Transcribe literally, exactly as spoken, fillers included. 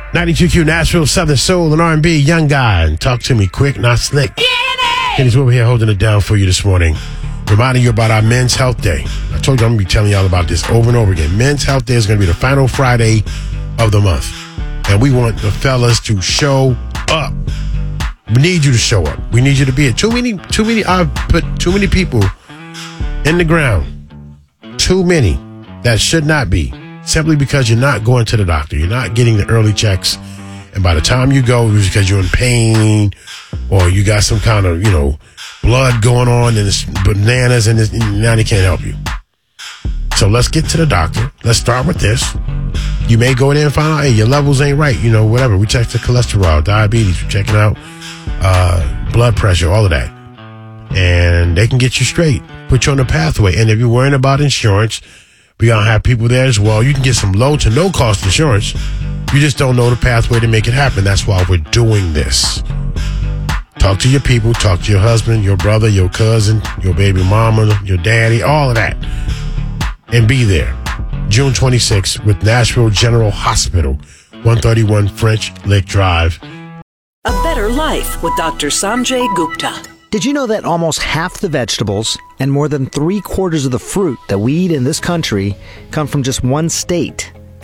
ninety-two Q Nashville, Southern Soul and R and B. Young guy. And talk to me quick, not slick. Kenny's over here holding it down for you this morning. Reminding you about our Men's Health Day. I told you I'm going to be telling y'all about this over and over again. Men's Health Day is going to be the final Friday of the month. And we want the fellas to show up. We need you to show up. We need you to be it. Too many, too many, I've put too many people in the ground. Too many that should not be. Simply because you're not going to the doctor. You're not getting the early checks. And by the time you go, it's because you're in pain or you got some kind of, you know, blood going on and it's bananas and, it's, and now they can't help you. So let's get to the doctor. Let's start with this. You may go there and find out, hey, your levels ain't right. You know, whatever. We check the cholesterol, diabetes. We're checking out uh, blood pressure, all of that. And they can get you straight, put you on the pathway. And if you're worrying about insurance, we're going to have people there as well. You can get some low to no cost insurance. You just don't know the pathway to make it happen. That's why we're doing this. Talk to your people. Talk to your husband, your brother, your cousin, your baby mama, your daddy, all of that. And be there. June twenty-sixth with Nashville General Hospital, one thirty-one French Lick Drive. A better life with Doctor Sanjay Gupta. Did you know that almost half the vegetables and more than three quarters of the fruit that we eat in this country come from just one state?